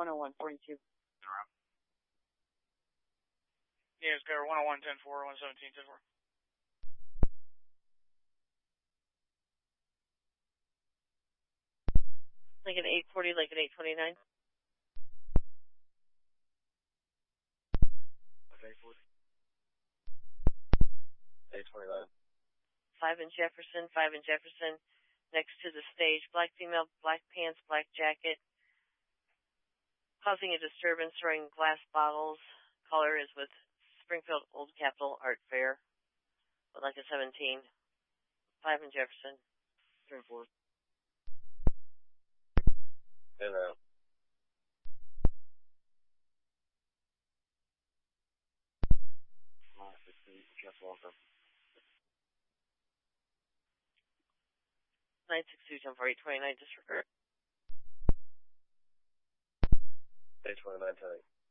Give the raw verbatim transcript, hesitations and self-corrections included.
one oh one forty-two. Yeah, it's cover one oh one ten four, one seventeen ten four. Lincoln eight forty, Lincoln eight twenty-nine. eight forty. eight twenty-nine. Five in Jefferson, five in Jefferson. Next to the stage, black female, black pants, black jacket. Causing a disturbance, throwing glass bottles. Caller is with Springfield Old Capitol Art Fair. Would like a seventeen. Five in Jefferson. ten four. In out. nine sixteen, cancel on them. nine six two, ten four, eight twenty-nine, disregard. eight twenty-nine, ten eight.